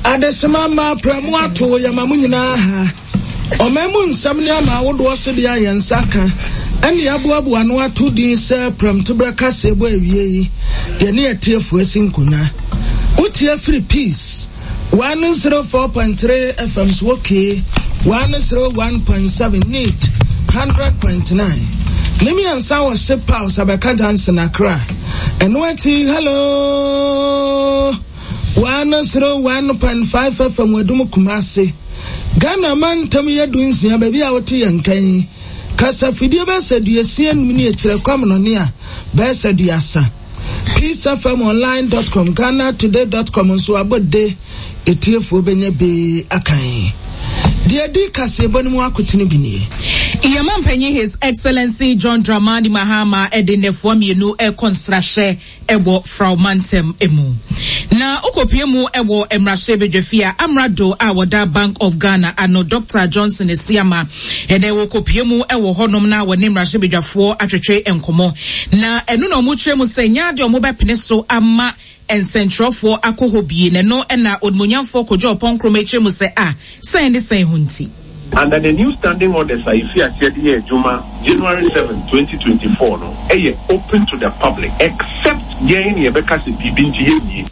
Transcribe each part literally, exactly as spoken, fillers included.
Adesima ma premu ato ya mamu nyina ha. Omemu nsam ne ama wodo so dia yensaka. Ani abuabu anu ato din se prem to breka se bo awie yi. De ne atiefu asinkunya. Utie free peace. one oh four point three F M Swoke. one oh one point seven Neat. one hundred point nine. Nimi ansa wa ship house abeka Johnson Accra. Enwati hello. one oh one point five F M Wadumu Kumasi. Ghana man tami ya dunsi ya bebi ya wati yankai. Kasa fidio besa duye siyen mini etire kwa mnonia. Besa duyasa. peace f m online dot com ghana today dot com nso abode etiefu benye be akan. Dear D. Kasebon Mwakutini Bini. Yaman Penny, His Excellency John Dramani Mahama, Edine Fuamienu, E Construction, Ewo, Frau Mantem Emu. Na Okopiemu, Ewo, Emrashebe Jefia, Amrado, Awada Bank of Ghana, Ano Doctor Johnson Esiama, and Ewo Kopiemu, Ewo Honomna, when Emrashebe Jafo, Acheche Enkomo. Na Enuno Mutre Musenya, Dio Moba Peneso, Ama, and Central for Akohobi, and no, and na Odmunyan for Kojo Ponkrometre Muse, ah, say the same hunti. Under the new standing orders, I see at Juma, January seventh, twenty twenty-four, no, eh, open to the public, except Yeni Ebekasi Bibinji.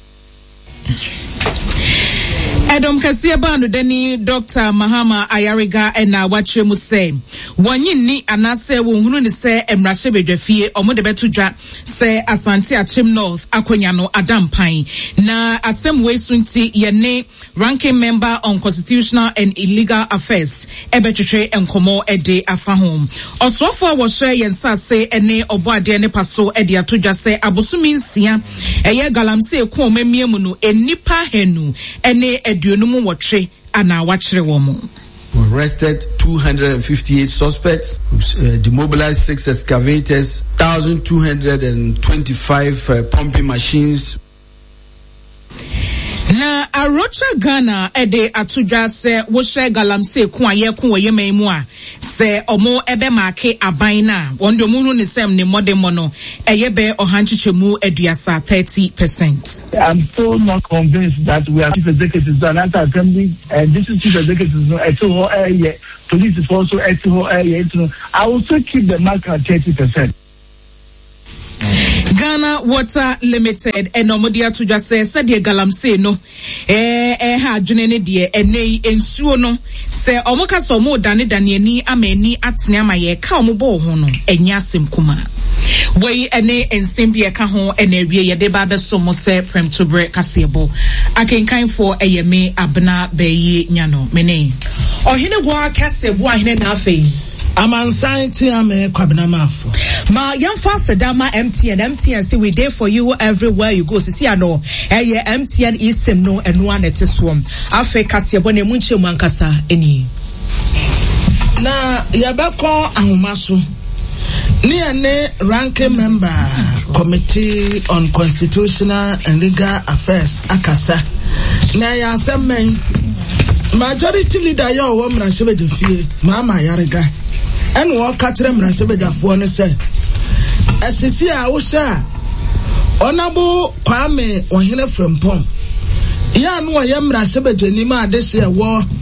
Edom Kasiaba no deni Doctor Mahama Ayariga ena wache mu se wonyi ni anase wo hunu ni se emrahye bedwafie omo de betudwa se Asante Achim North akonya no adampan na asem we sunti ye ne ranking member on constitutional and illegal affairs ebetwetwe enkomo ede afa home osofo wo hwe yensa se ene oboade ne paso ede atudwa se abosumi nsia eye galamse eku omamiemu no enipa henu ene eduonumu watwe ana wachire womo. We arrested two hundred fifty-eight suspects, uh, demobilized six excavators, one thousand two hundred twenty-five uh, pumping machines. Na Arocha Ghana ede atudwa se wo hye galamse ku aye ku wo yeman mu a se omo ebe maake aban na wondo mu hu ne sem ne modemo no eye be ohanchichemu aduasa thirty percent. I'm still not convinced that we are chief executives and after assembly and this is chief executives no eto eye police is also eto eye. I will still keep the mark at thirty percent. Ghana Water Limited enomodia to just say said the galamse no eh eh ha adwene ne de enei ensuo no se omoka so mo dane dane ani amani atene amaye ka omobo ho no enya asem kuma we ene ensembie ka ho ene awie ye de ba be so mo se prem to break kasebo akenkan for eyeme abna beyi nyano mene ohine gwa kasebo ahine na afei Amansan ti ame kwabena mafo. Ma yamfa sedama M T N M T N say we there for you everywhere you go. Sisi ano eh M T N isem no eno anete swom. Afe kase bone mu nche mu ankasa eni. Na yabako ahomaso. Ni ane ranking member Committee on Constitutional and Legal Affairs akasa. Na ya semen majority leader yo wo mrasebe de fie mama yarega. And walk at them and say, "One say, as you see, I was sure honorable Kwame or Hila from Pom. Ya no, I am Rasebe Nima this year war